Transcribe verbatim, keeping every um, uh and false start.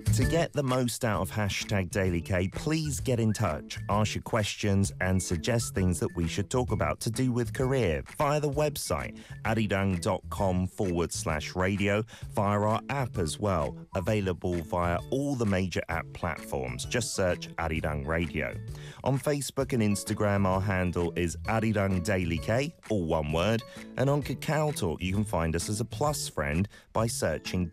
To get the most out of hashtag Daily K, please get in touch, ask your questions and suggest things that we should talk about to do with career via the website arirang.com forward slash radio, via our app as well, available via all the major app platforms. Just search Arirang Radio. On Facebook and Instagram, our handle is Arirang Daily K, all one word, and on Kakao Talk you can find us as a plus friend by searching